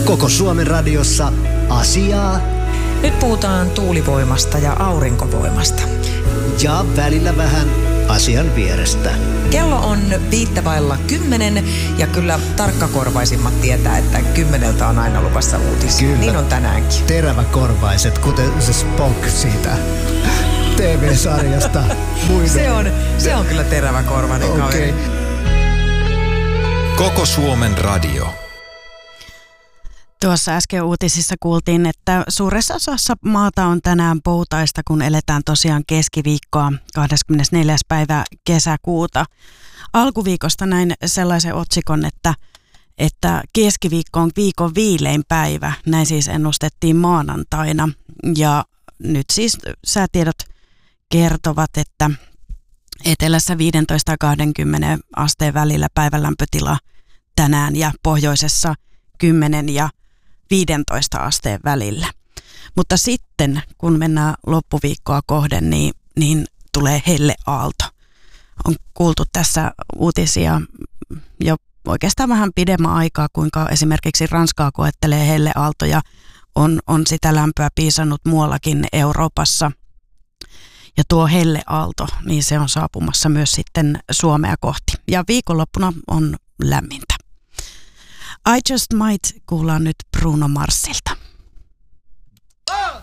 Koko Suomen radiossa asiaa Nyt puhutaan tuulivoimasta ja aurinkovoimasta. ja välillä vähän asian vierestä. Kello on 9:05 ja kyllä tarkkakorvaisimmat tietää, että 10 on aina luvassa uutisia. Kyllä. Niin on tänäänkin. Teräväkorvaiset, kuten se Spock siitä TV-sarjasta. Se on kyllä teräväkorvainen kaveri. Koko Suomen radio. Tuossa äsken uutisissa kuultiin, että suuressa osassa maata on tänään poutaista, kun eletään tosiaan keskiviikkoa 24. päivä kesäkuuta. Alkuviikosta näin sellaisen otsikon, että keskiviikko on viikon viilein päivä. Näin siis ennustettiin maanantaina. Ja nyt siis säätiedot kertovat, että etelässä 15 ja 20 asteen välillä päivänlämpötila tänään ja pohjoisessa 10 ja 15 asteen välillä. Mutta sitten, kun mennään loppuviikkoa kohden, niin tulee helleaalto. On kuultu tässä uutisia jo oikeastaan vähän pidemmän aikaa, kuinka esimerkiksi Ranskaa koettelee helleaalto ja on sitä lämpöä piisannut muuallakin Euroopassa. Ja tuo helleaalto, niin se on saapumassa myös sitten Suomea kohti. Ja viikonloppuna on lämmintä. I Just Might kuullaan nyt Bruno Marsilta.